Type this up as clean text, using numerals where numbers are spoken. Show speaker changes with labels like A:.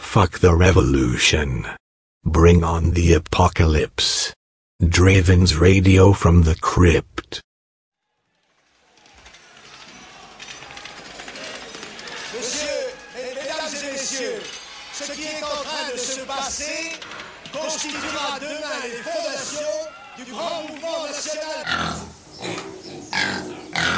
A: Fuck the revolution. Bring on the apocalypse. Draven's radio from the crypt.
B: Mesdames et messieurs, ce qui est en train de se passer constituera demain les fondations du grand mouvement national.